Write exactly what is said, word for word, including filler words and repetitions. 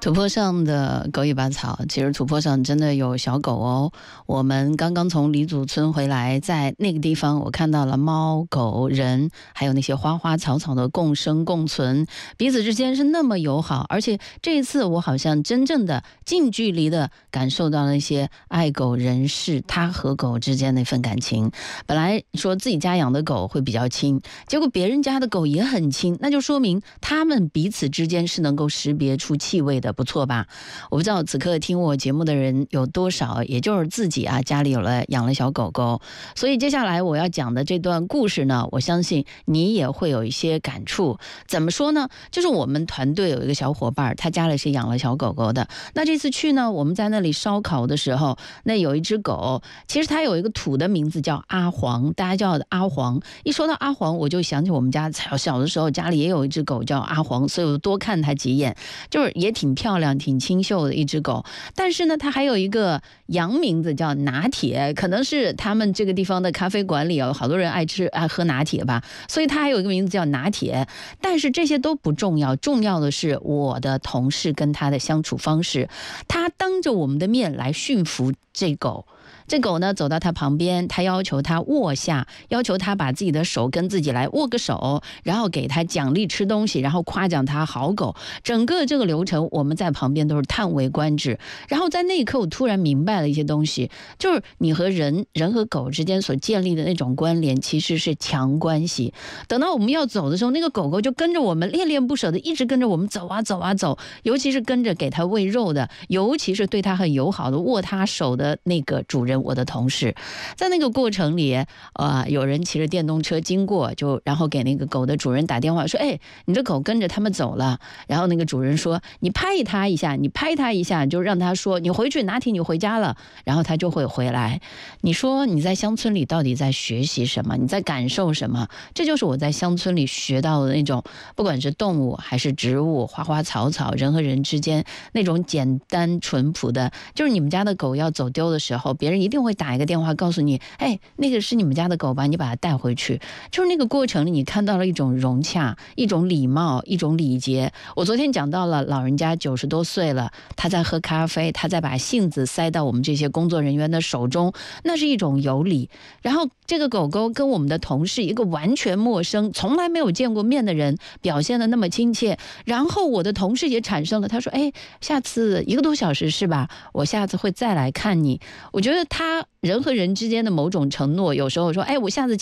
土坡上的狗尾巴草，其实土坡上真的有小狗哦。我们刚刚从黎祖村回来，在那个地方我看到了猫狗人还有那些花花草草的共生共存，彼此之间是那么友好。而且这一次我好像真正的近距离的感受到那些爱狗人士他和狗之间那份感情。本来说自己家养的狗会比较亲，结果别人家的狗也很亲，那就说明他们彼此之间是能够识别出气味的，不错吧？我不知道此刻听我节目的人有多少，也就是自己啊家里有了养了小狗狗，所以接下来我要讲的这段故事呢，我相信你也会有一些感触。怎么说呢？就是我们团队有一个小伙伴，他家里是养了小狗狗的。那这次去呢，我们在那里烧烤的时候，那有一只狗，其实它有一个土的名字叫阿黄，大家叫阿黄。一说到阿黄，我就想起我们家小小的时候家里也有一只狗叫阿黄，所以我多看它几眼，就是也挺漂亮挺清秀的一只狗。但是呢它还有一个洋名字叫拿铁，可能是他们这个地方的咖啡馆里有好多人爱吃爱喝拿铁吧，所以它还有一个名字叫拿铁。但是这些都不重要，重要的是我的同事跟他的相处方式。他当着我们的面来驯服这狗，这狗呢走到他旁边，他要求他卧下，要求他把自己的手跟自己来握个手，然后给他奖励吃东西，然后夸奖他好狗。整个这个流程我们在旁边都是叹为观止。然后在那一刻我突然明白了一些东西，就是你和人人和狗之间所建立的那种关联其实是强关系。等到我们要走的时候，那个狗狗就跟着我们恋恋不舍的一直跟着我们走啊走啊走，尤其是跟着给它喂肉的，尤其是对它很友好的握它手的那个主人，我的同事。在那个过程里呃，有人骑着电动车经过，就然后给那个狗的主人打电话说，哎，你这狗跟着他们走了。然后那个主人说，你拍它一下，你拍它一下，就让他说你回去拿铁，你回家了，然后他就会回来。你说你在乡村里到底在学习什么？你在感受什么？这就是我在乡村里学到的那种，不管是动物还是植物，花花草草，人和人之间那种简单淳朴的。就是你们家的狗要走丢的时候，别人一定会打一个电话告诉你，哎，那个是你们家的狗吧，你把它带回去。就是那个过程里你看到了一种融洽，一种礼貌，一种礼节。我昨天讲到了老人家九十多岁了，他在喝咖啡，他在把杏子塞到我们这些工作人员的手中，那是一种有礼。然后这个狗狗跟我们的同事，一个完全陌生从来没有见过面的人表现得那么亲切。然后我的同事也产生了，他说，哎，下次一个多小时是吧，我下次会再来看你。我觉得他人和人之间的某种承诺，有时候说，哎，我下次